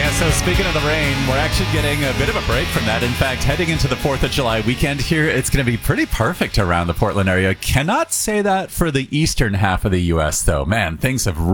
Yeah, so speaking of the rain, we're actually getting a bit of a break from that. In fact, heading into the 4th of July weekend here, it's going to be pretty perfect around the Portland area. Cannot say that for the eastern half of the U.S., though. Man, things have